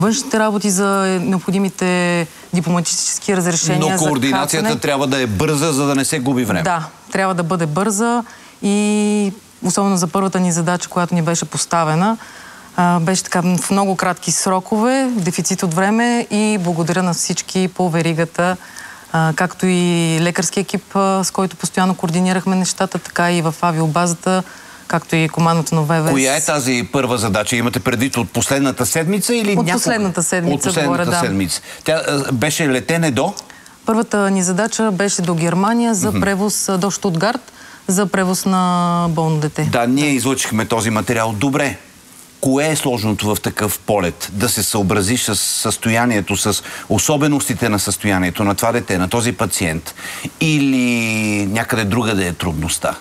външните работи за необходимите дипломатически разрешения. Но координацията трябва да е бърза, за да не се губи време. Да, трябва да бъде бърза и особено за първата ни задача, която ни беше поставена, беше така в много кратки срокове, дефицит от време и благодаря на всички по веригата, както и лекарски екип, с който постоянно координирахме нещата, така и в авиобазата, както и командата на ВВС. Коя е тази първа задача? Имате предвид от последната седмица или от последната седмица? От последната седмица. Тя беше летене до? Първата ни задача беше до Германия за превоз до Щутгарт, за превоз на болно дете. Да, ние излъчихме този материал. Добре. Кое е сложното в такъв полет? Да се съобразиш с състоянието, с особеностите на състоянието на това дете, на този пациент? Или някъде другаде е трудността?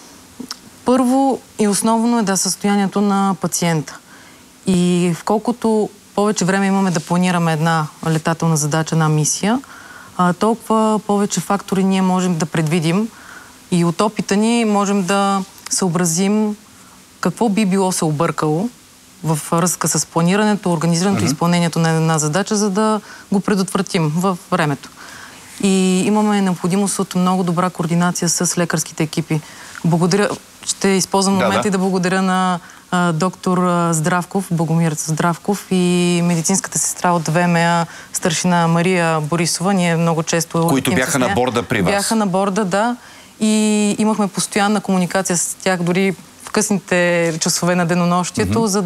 Първо и основно е да състоянието на пациента. И колкото повече време имаме да планираме една летателна задача, една мисия, толкова повече фактори ние можем да предвидим и от опита ни можем да съобразим какво би било се объркало в връзка с планирането, организирането и изпълнението на една задача, за да го предотвратим във времето. И имаме необходимост от много добра координация с лекарските екипи. Благодаря, ще използвам момента и да благодаря на доктор Здравков, Богомир Здравков и медицинската сестра от ВМА, старшина Мария Борисова. Ние много често... Които бяха на борда при вас. Бяха на борда, да. И имахме постоянна комуникация с тях, дори в късните часове на денонощието, за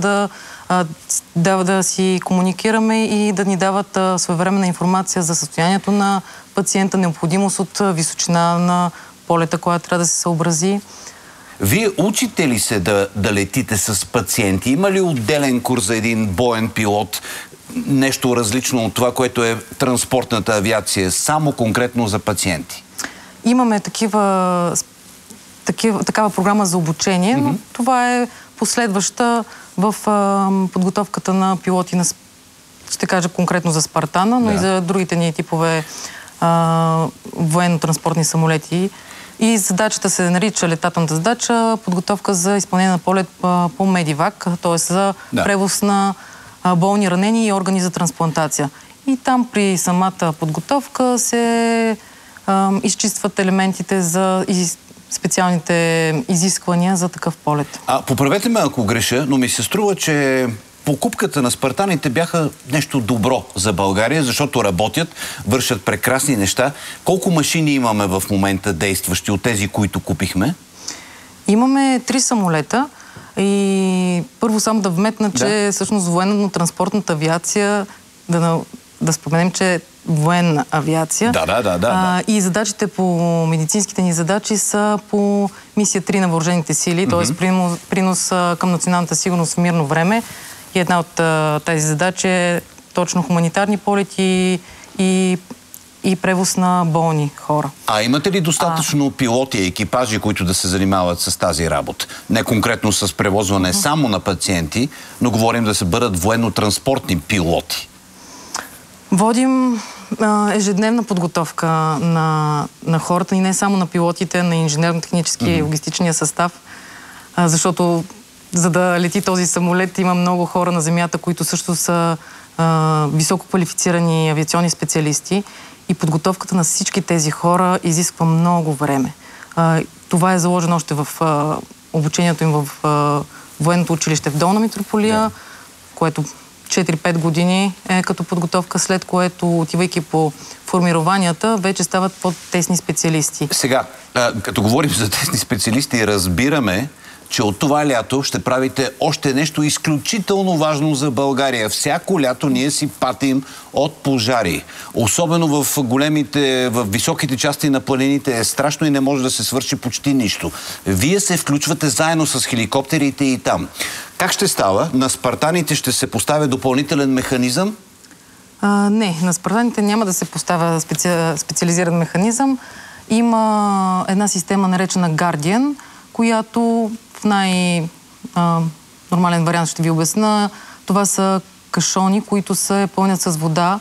да си комуникираме и да ни дават своевременна информация за състоянието на пациента, необходимост от височина на полета, която трябва да се съобрази. Вие учите ли се да летите с пациенти? Има ли отделен курс за един боен пилот? Нещо различно от това, което е транспортната авиация, само конкретно за пациенти? Имаме такава програма за обучение, но това е последваща в подготовката на пилоти на, ще кажа конкретно за Спартана, но и за другите ни типове военно-транспортни самолети. И задачата се нарича летателната задача, подготовка за изпълнение на полет по Медивак, т.е. за превоз на болни, ранени и органи за трансплантация. И там при самата подготовка се изчистват елементите за специалните изисквания за такъв полет. Поправете ме, ако греша, но ми се струва, че покупката на спартаните бяха нещо добро за България, защото работят, вършат прекрасни неща. Колко машини имаме в момента действащи от тези, които купихме? Имаме 3 самолета и първо само да вметна, че всъщност военно-транспортната авиация, да споменем, че е военна авиация. И задачите по медицинските ни задачи са по мисия 3 на въоръжените сили, т.е. принос към националната сигурност в мирно време. И една от тези задачи е точно хуманитарни полети и превоз на болни хора. Имате ли достатъчно пилоти и екипажи, които да се занимават с тази работа? Не конкретно с превозване само на пациенти, но говорим да се бъдат военно-транспортни пилоти. Водим ежедневна подготовка на хората и не само на пилотите, на инженерно-технически и логистичния състав, защото за да лети този самолет има много хора на земята, които също са високо квалифицирани авиационни специалисти и подготовката на всички тези хора изисква много време. Това е заложено още в обучението им в военното училище в Долна Митрополия, което 4-5 години е като подготовка, след което, отивайки по формированията, вече стават по-тесни специалисти. Сега, като говорим за тесни специалисти, разбираме, че от това лято ще правите още нещо изключително важно за България. Всяко лято ние си патим от пожари. Особено в високите части на планините е страшно и не може да се свърши почти нищо. Вие се включвате заедно с хеликоптерите и там. Как ще става? На спартаните ще се поставя допълнителен механизъм? Не, на спартаните няма да се поставя специализиран механизъм. Има една система, наречена Guardian, която в най-нормален вариант ще ви обясна. Това са кашони, които се пълнят с вода.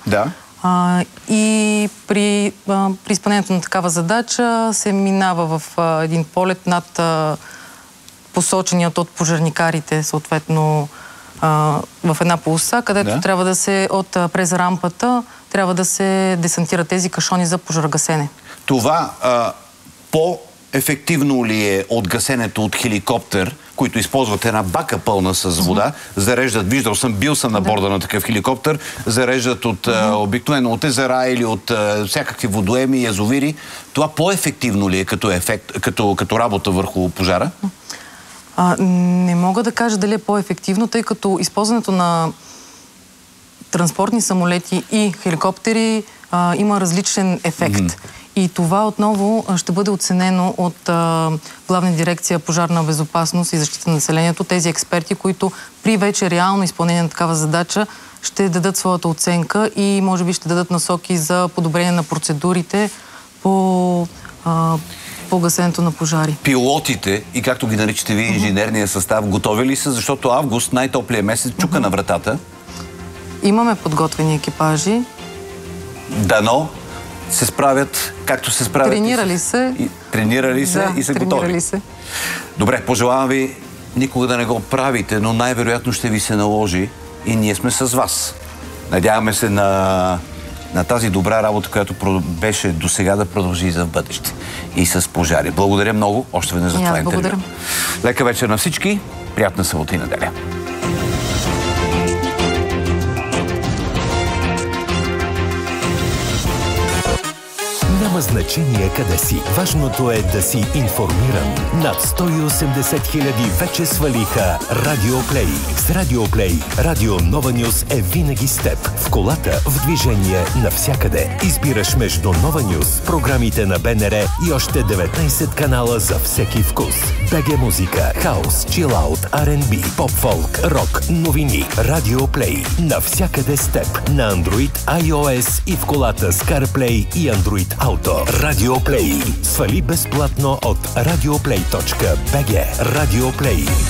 И при изпълнението на такава задача се минава в един полет над посоченият от пожарникарите, съответно, в една полоса, където трябва да се през рампата трябва да се десантират тези кашони за пожарогасене. Това по-ефективно ли е от гасенето от хеликоптер, които използват една бака пълна с вода, зареждат, бил съм на борда на такъв хеликоптер, зареждат от обикновено от езера или от всякакви водоеми, язовири. Това по-ефективно ли е като ефект, като работа върху пожара? Не мога да кажа дали е по-ефективно, тъй като използването на транспортни самолети и хеликоптери има различен ефект. И това отново ще бъде оценено от Главна дирекция пожарна безопасност и защита на населението. Тези експерти, които при вече реално изпълнение на такава задача ще дадат своята оценка и може би ще дадат насоки за подобрение на процедурите по гасенето на пожари. Пилотите и както ги наричате вие, инженерния състав, готови ли са? Защото август, най-топлия месец, чука на вратата. Имаме подготвени екипажи. Дано се справят, както се справят. Тренирали се. Тренирали се и са готови. Добре, пожелавам ви никога да не го правите, но най-вероятно ще ви се наложи и ние сме с вас. Надяваме се на тази добра работа, която беше до сега, да продължи и за в бъдеще. И с пожари. Благодаря много още веднъж за това интервю. Лека вечер на всички. Приятна събота и неделя. Няма значение къде си. Важното е да си информиран. Над 180 хиляди вече свалиха Радиоплей. С Радиоплей Радио Нова Нюс е винаги с теб. В колата, в движение, навсякъде. Избираш между Нова Нюс, програмите на БНР и още 19 канала за всеки вкус. БГ музика, хаус, чилаут, R&B, поп-фолк, рок, новини. Радиоплей. Навсякъде с теб. На Android, iOS и в колата с CarPlay и Android Auto. Радиоплей. Свали безплатно от radioplay.bg. Радиоплей.